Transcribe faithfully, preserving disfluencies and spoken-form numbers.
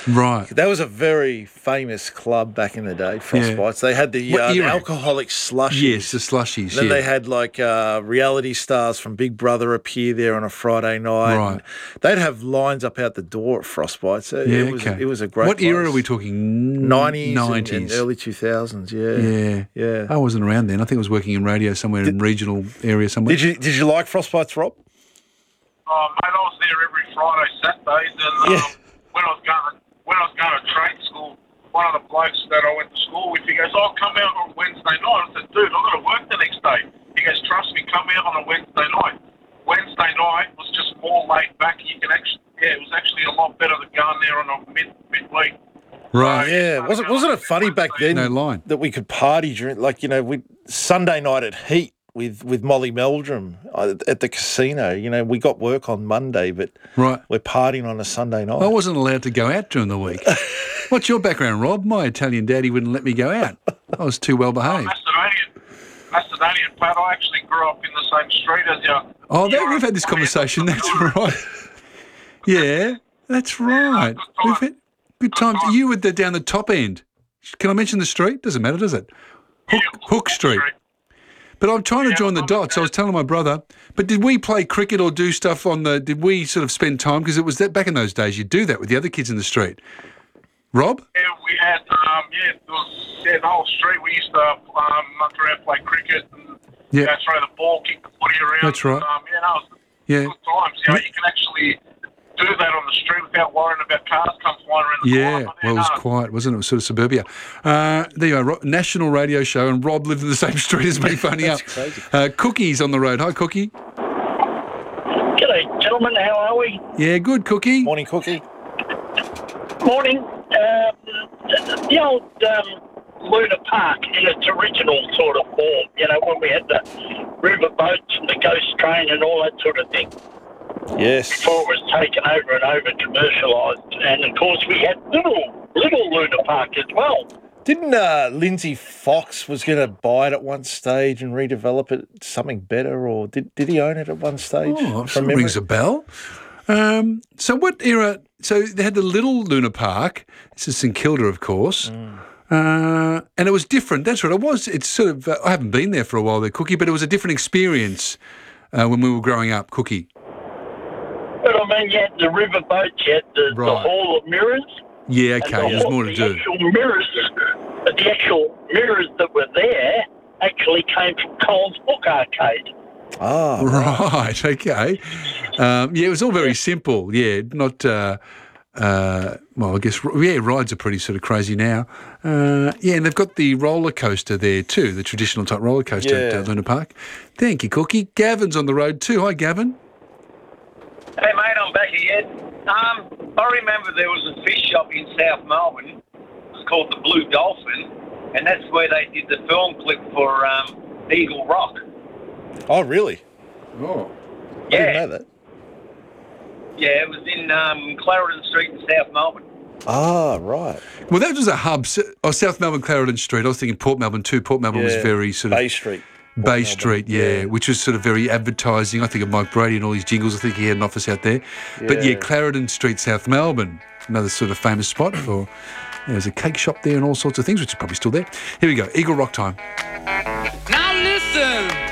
Right. That was a very famous club back in the day, Frostbites. Yeah. They had the, uh, the alcoholic slushies. Yes, the slushies, Then yeah. they had like uh, reality stars from Big Brother appear there on a Friday night. Right. They'd have lines up out the door at Frostbites. It, yeah, it was okay. It was a great What place. era are we talking? nineties, nineties. And, and early two thousands, yeah. Yeah. Yeah. I wasn't around then. I think I was working in radio somewhere did, in regional area somewhere. Did you Did you like Frostbites, Rob? Oh, mate, I was there every Friday, Saturdays, and um, Yeah. when I was going when I was going to trade school, one of the blokes that I went to school with, he goes, "Oh, come out on Wednesday night." I said, "Dude, I've got to work the next day." He goes, "Trust me, come out on a Wednesday night." Wednesday night was just more laid back. You can actually, yeah, it was actually a lot better than going there on a mid midweek. Right. So, Yeah. Wasn't Wasn't it funny back then? No line. That we could party during, like, you know, we Sunday night at Heat with with Molly Meldrum at the casino. You know, we got work on Monday, but right. we're partying on a Sunday night. I wasn't allowed to go out during the week. What's your background, Rob? My Italian daddy wouldn't let me go out. I was too well behaved. Macedonian, Macedonian, Pat. I actually grew up in the same street as you. Oh, that, we've had this conversation. That's right. Yeah, that's right. We've had good times. You were the, down the top end. Can I mention the street? Doesn't matter, does it? Hook, Hook Street. But I'm trying to join the dots. I was telling my brother, but did we play cricket or do stuff on the, did we sort of spend time? Because it was that back in those days, you'd do that with the other kids in the street. Rob? Yeah, we had, um, yeah, it was, yeah, the whole street. We used to um, muck around, play cricket, and yeah. you know, throw the ball, kick the footy around. That's right. And, um, yeah, no, it was yeah. good times. You know, you can actually do that on the street without worrying about cars come flying around the yeah, corner. well, it was quiet, wasn't it? It was sort of suburbia. Uh, there you are, national radio show, and Rob lived in the same street as me, phoning up. Crazy. Uh, Cookie's on the road. Hi, Cookie. G'day, gentlemen. How are we? Yeah, good, Cookie. Morning, Cookie. Morning. Um, the old um, Luna Park in its original sort of form, you know, when we had the river boats and the ghost train and all that sort of thing. Yes. Before it was taken over and over commercialised. And, of course, we had little, little Luna Park as well. Didn't uh, Lindsay Fox was going to buy it at one stage and redevelop it something better, or did did he own it at one stage? Oh, that rings a bell. Um, so what era? So they had the little Luna Park. This is St Kilda, of course. Mm. Uh, and it was different. That's right. It was. It's sort of. Uh, I haven't been there for a while there, Cookie, but it was a different experience uh, when we were growing up, Cookie. But I mean, you had the river boats, you had the, right. the Hall of Mirrors. Yeah, okay. The, There's more to the do. Actual mirrors, the actual mirrors that were there actually came from Coles Book Arcade. Ah, right. Okay. Um, yeah, it was all very simple. Yeah, not. Uh, uh, well, I guess yeah, rides are pretty sort of crazy now. Uh, yeah, and they've got the roller coaster there too, the traditional type roller coaster yeah. at uh, Luna Park. Thank you, Cookie. Gavin's on the road too. Hi, Gavin. Hey, mate, I'm back again. Um, I remember there was a fish shop in South Melbourne. It was called the Blue Dolphin, and that's where they did the film clip for um, Eagle Rock. Oh, really? Oh. I Yeah. didn't know that. Yeah, it was in um, Clarendon Street in South Melbourne. Ah, right. Well, that was a hub. Oh, South Melbourne, Clarendon Street. I was thinking Port Melbourne too. Port Melbourne Yeah. was very sort of... Bay Street. Bay Street, yeah, yeah, which was sort of very advertising. I think of Mike Brady and all his jingles. I think he had an office out there. Yeah. But yeah, Clarendon Street, South Melbourne, another sort of famous spot for. There's a cake shop there and all sorts of things, which is probably still there. Here we go, Eagle Rock time. Now listen.